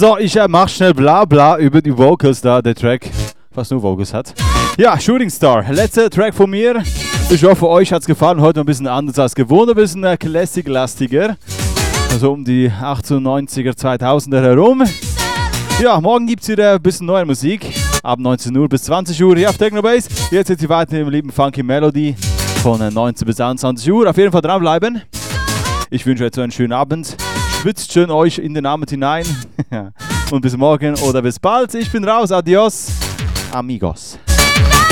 So, ich mach schnell bla bla über die Vocals da, der Track fast nur Vocals hat. Ja, Shooting Star, letzter Track von mir. Ich hoffe, euch hat's gefallen. Heute ein bisschen anders als gewohnt, ein bisschen Classic-lastiger. Also um die 98er, 2000er herum. Ja, morgen gibt's wieder ein bisschen neue Musik. Ab 19 Uhr bis 20 Uhr hier auf Technobase. Jetzt sind Sie weiter im lieben Funky Melody von 19 bis 21 Uhr. Auf jeden Fall dranbleiben. Ich wünsche euch so einen schönen Abend. Schwitzt schön euch in den Abend hinein. Und bis morgen oder bis bald. Ich bin raus. Adios, amigos.